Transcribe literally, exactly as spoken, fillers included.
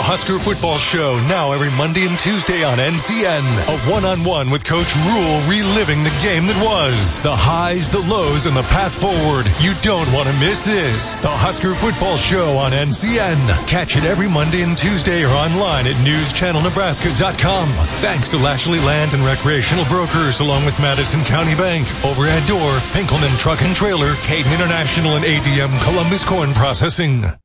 Husker Football Show, now every Monday and Tuesday on N C N. A one-on-one with Coach Rule, reliving the game that was. The highs, the lows, and the path forward. You don't want to miss this. The Husker Football Show on N C N. Catch it every Monday and Tuesday or online at news channel nebraska dot com. Thanks to Lashley Land and Recreational Brokers, along with Madison County Bank, Overhead Door, Pinkelman Truck and Trailer, Caden International, and A D M Columbus Corn Processing.